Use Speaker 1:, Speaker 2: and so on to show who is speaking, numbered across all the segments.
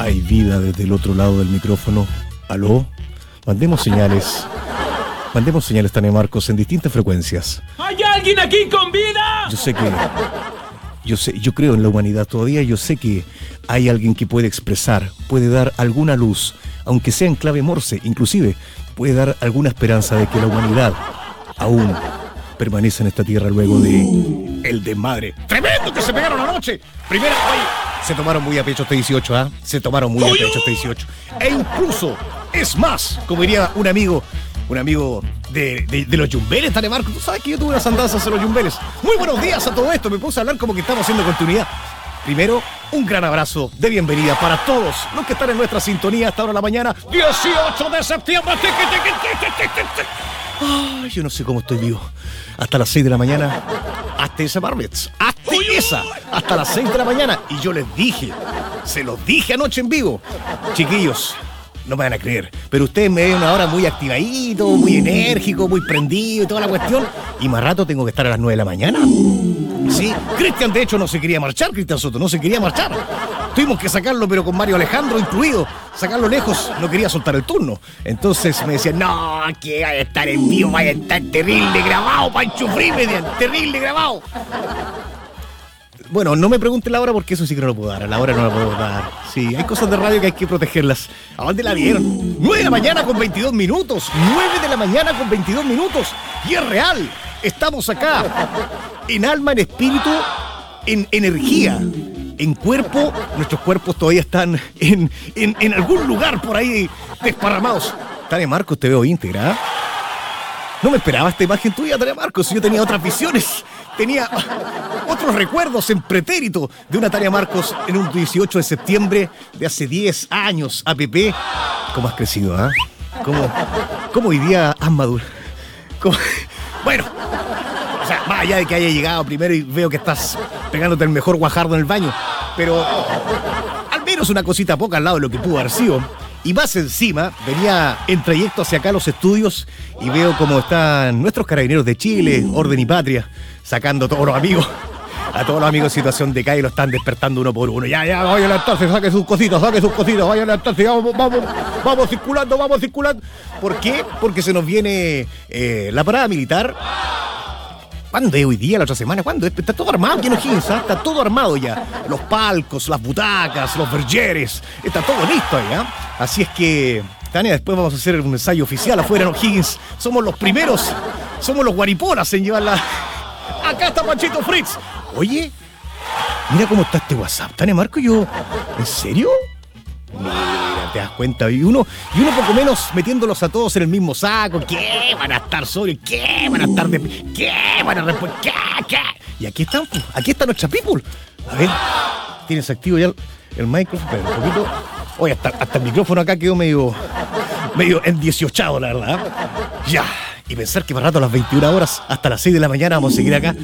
Speaker 1: Hay vida desde el otro lado del micrófono. ¿Aló? Mandemos señales, Tania Marcos, en distintas frecuencias.
Speaker 2: ¿Hay alguien aquí con vida?
Speaker 1: Yo creo en la humanidad todavía. Yo sé que hay alguien que puede expresar, puede dar alguna luz, aunque sea en clave Morse, inclusive puede dar alguna esperanza de que la humanidad aún permanece en esta tierra luego de el desmadre tremendo que se pegaron anoche. Primero, oye, se tomaron muy a pecho este 18, ¿ah? Se tomaron muy a pecho este 18. E incluso, es más, como diría un amigo de los Yumbeles, Tania Marcos. Tú sabes que yo tuve unas andanzas en los Yumbeles. Muy buenos días a todo esto. Me puse a hablar como que estamos haciendo continuidad. Primero, un gran abrazo de bienvenida para todos los que están en nuestra sintonía hasta ahora de la mañana. 18 de septiembre. Ay, yo no sé cómo estoy vivo. Hasta las 6 de la mañana. Hasta esa Barbets. Hasta las 6 de la mañana. Y yo les dije, se los dije anoche en vivo. Chiquillos, no me van a creer, pero ustedes me ven ahora muy activadito, muy enérgico, muy prendido y toda la cuestión. Y más rato tengo que estar a las 9 de la mañana. Sí, Cristian de hecho no se quería marchar, Cristian Soto, no se quería marchar. Tuvimos que sacarlo, pero con Mario Alejandro incluido. Sacarlo lejos, no quería soltar el turno. Entonces me decían, no, que vaya a estar en vivo, vaya a estar terrible grabado, Pancho Free, me decían, terrible grabado. Bueno, no me pregunten la hora porque eso sí que no lo puedo dar. A la hora no la puedo dar. Sí, hay cosas de radio que hay que protegerlas. ¿A dónde la vieron? 9 de la mañana con 22 minutos. 9 de la mañana con 22 minutos. Y es real. Estamos acá. En alma, en espíritu, en energía, en cuerpo. Nuestros cuerpos todavía están en algún lugar por ahí desparramados. Tania Marcos, te veo íntegra. No me esperaba esta imagen tuya, Tania Marcos. Yo tenía otras visiones. Tenía otros recuerdos en pretérito de una Tania Marcos en un 18 de septiembre de hace 10 años. APP. ¿Cómo has crecido, ah? ¿Cómo hoy día has madurado? Bueno, o sea, más allá de que haya llegado primero y veo que estás pegándote el mejor guajardo en el baño, pero al menos una cosita poca al lado de lo que pudo haber sido. Y más encima, venía en trayecto hacia acá a los estudios y veo cómo están nuestros carabineros de Chile, Orden y Patria, sacando a todos los amigos en situación de calle, lo están despertando uno por uno. Ya, vaya a levantarse, saque sus cositas, vaya a levantarse, vamos circulando. ¿Por qué? Porque se nos viene la parada militar. ¿Cuándo es hoy día? ¿La otra semana? ¿Cuándo es? Está todo armado, lleno Higgins, ¿eh? Está todo armado ya. Los palcos, las butacas, los bergeres, está todo listo allá. Así es que, Tania, después vamos a hacer un ensayo oficial afuera en Higgins. Somos los primeros, somos los guaripolas en llevarla. Acá está Panchito Fritz. Oye, mira cómo está este WhatsApp, Tania Marco. ¿En serio? Mira, te das cuenta, y uno poco menos metiéndolos a todos en el mismo saco. ¿Qué? ¿Van a estar sobrios? ¿Qué? ¿Van a estar de...? ¿Qué? ¿Van a responder? ¿Qué? Y aquí están, aquí está nuestra people. A ver, tienes activo ya el micrófono, pero un poquito. Oye, hasta el micrófono acá quedó medio en 18, la verdad. Ya, y pensar que para rato a las 21 horas, hasta las 6 de la mañana vamos a seguir acá.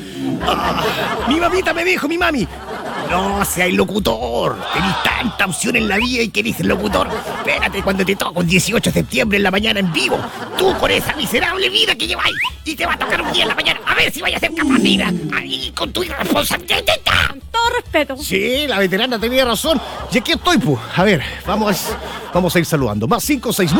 Speaker 1: Mi mamita me dijo, mi mami. No seas locutor, tenés tanta opción en la vida y querés ser locutor. Espérate cuando te toca un 18 de septiembre en la mañana en vivo. Tú con esa miserable vida que lleváis y te va a tocar un día en la mañana. A ver si vayas a ser capaz de ir ahí con tu irresponsabilidad.
Speaker 3: Todo respeto.
Speaker 1: Sí, la veterana tenía razón. Y aquí estoy, pues. A ver, vamos a ir saludando. Más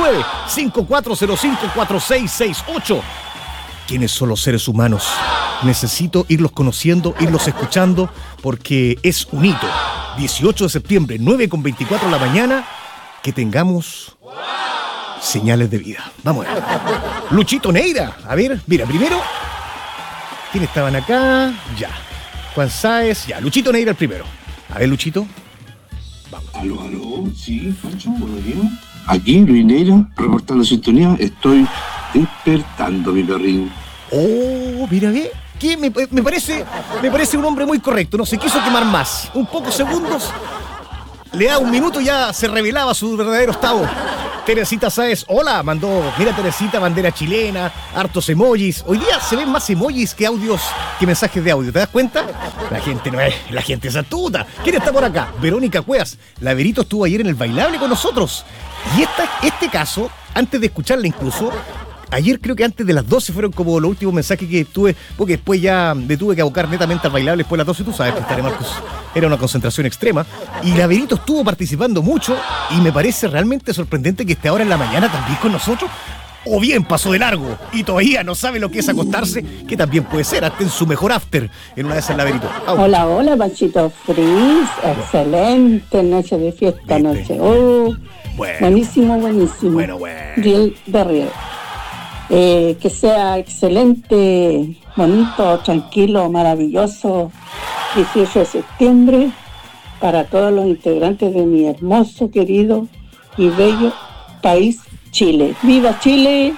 Speaker 1: 569-5405-4668. ¿Quiénes son los seres humanos? Necesito irlos conociendo, irlos escuchando, porque es un hito. 18 de septiembre, 9:24 de la mañana, que tengamos señales de vida. Vamos a ver. Luchito Neira. A ver, mira, primero, ¿quiénes estaban acá? Ya. Juan Sáez, ya. Luchito Neira el primero. A ver, Luchito. Vamos.
Speaker 4: Aló, sí, Pancho, buenos días. Aquí, Luis Neira, reportando sintonía. Estoy despertando, mi perrín.
Speaker 1: Oh, mira, ¿qué? Que me parece un hombre muy correcto. No se quiso quemar más. Un pocos segundos. Le da un minuto y ya se revelaba su verdadero estado. Teresita Sáez, hola, mandó. Mira, Teresita, bandera chilena, hartos emojis. Hoy día se ven más emojis que audios, que mensajes de audio. ¿Te das cuenta? La gente no es, la gente es astuta. ¿Quién está por acá? Verónica Cuevas. La Verito estuvo ayer en el bailable con nosotros. Y este caso, antes de escucharla incluso, ayer creo que antes de las 12 fueron como los últimos mensajes que tuve, porque después ya me tuve que abocar netamente al bailable después de las 12, tú sabes, pues, Marcos, era una concentración extrema, y Laberito estuvo participando mucho, y me parece realmente sorprendente que esté ahora en la mañana también con nosotros, o bien pasó de largo, y todavía no sabe lo que es acostarse, que también puede ser, hasta en su mejor after, en una de esas Laberito.
Speaker 3: Hola, hola, Panchito Frizz, excelente noche de fiesta,
Speaker 1: ¿Viste?
Speaker 3: noche, buenísimo.
Speaker 1: Bueno.
Speaker 3: Riel de Riel. Que sea excelente, bonito, tranquilo, maravilloso 18 de septiembre para todos los integrantes de mi hermoso, querido y bello país Chile. ¡Viva Chile!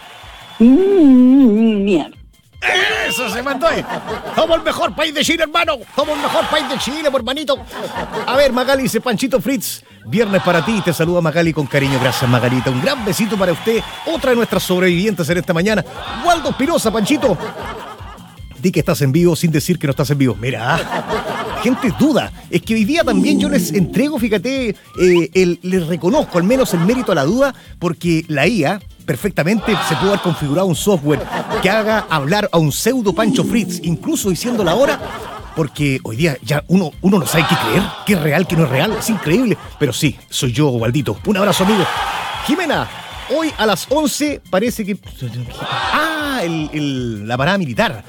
Speaker 3: Mierda.
Speaker 1: Eso se mandó ahí. Somos el mejor país de Chile, hermano. Somos el mejor país de Chile, hermanito. A ver, Magali dice, Panchito Fritz, viernes para ti. Te saluda Magali con cariño. Gracias, Magalita. Un gran besito para usted. Otra de nuestras sobrevivientes en esta mañana. Waldo Espinosa, Panchito. Di que estás en vivo sin decir que no estás en vivo. Mira, gente duda. Es que hoy día también yo les entrego, fíjate, les reconozco al menos el mérito a la duda, porque la IA perfectamente se pudo haber configurado un software que haga hablar a un pseudo Pancho Fritz, incluso diciendo la hora, porque hoy día ya uno no sabe qué creer, qué es real, qué no es real, es increíble. Pero sí, soy yo, Waldito. Un abrazo, amigo. Jimena, hoy a las 11 parece que... la parada militar.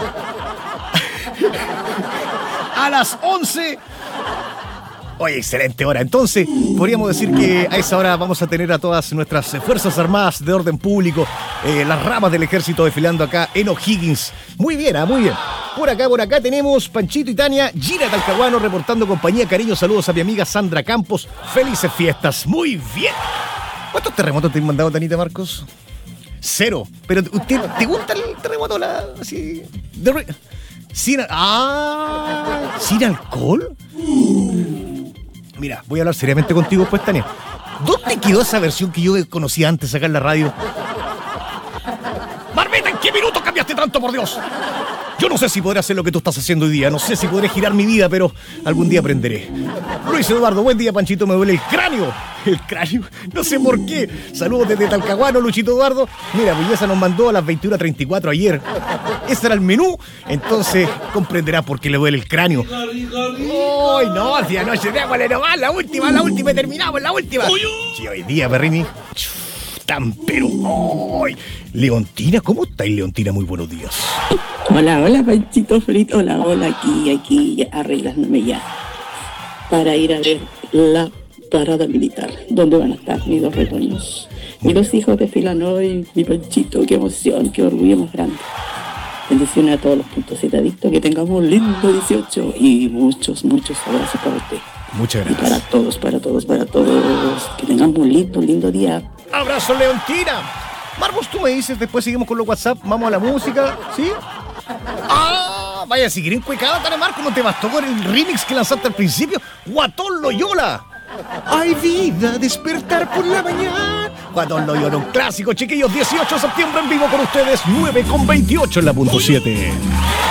Speaker 1: A las 11... Oye, excelente hora. Entonces, podríamos decir que a esa hora vamos a tener a todas nuestras Fuerzas Armadas de orden público, las ramas del ejército desfilando acá en O'Higgins. Muy bien, muy bien. Por acá tenemos Panchito y Tania, Gira Talcahuano reportando compañía. Cariño, saludos a mi amiga Sandra Campos. Felices fiestas. Muy bien. ¿Cuántos terremotos te han mandado, Tanita Marcos? 0. Pero ¿te gusta el terremoto así? ¿Sin alcohol? Mira, voy a hablar seriamente contigo pues, Tania. ¿Dónde quedó esa versión que yo conocía antes acá en la radio? Barbeta, ¿en qué minuto cambiaste tanto, por Dios? Yo no sé si podré hacer lo que tú estás haciendo hoy día, no sé si podré girar mi vida, pero algún día aprenderé. Luis Eduardo, buen día, Panchito, me duele el cráneo. El cráneo, no sé por qué. Saludos desde Talcahuano, Luchito Eduardo. Mira, Belleza nos mandó a las 21:34 ayer. Ese era el menú, entonces comprenderá por qué le duele el cráneo. ¡Ay, no! Si anoche déjale nomás, la última, terminamos, la última. Sí, hoy día, Perrini. Tan pero... ¡Ay! Leontina, ¿cómo estáis, Leontina? Muy buenos días.
Speaker 5: Hola, Panchito Fritz. Hola, aquí arreglándome ya para ir a ver la parada militar, donde van a estar mis 2 retoños. Y los hijos desfilan hoy, mi Panchito, qué emoción, qué orgullo más grande. Bendiciones a todos los .z-adictos, que tengamos un lindo 18 y muchos abrazos para usted.
Speaker 1: Muchas gracias.
Speaker 5: Y para todos, que tengamos un lindo día.
Speaker 1: ¡Abrazo, Leontina! Marcos, tú me dices, después seguimos con los WhatsApp, vamos a la música, ¿sí? ¡Ah! Vaya, si quieren cuecada, Tane Marco, ¿no te bastó con el remix que lanzaste al principio? ¡Guatón Loyola! ¡Hay vida, despertar por la mañana! Guatón Loyola, un clásico, chiquillos, 18 de septiembre en vivo con ustedes, 9:28 en la .7.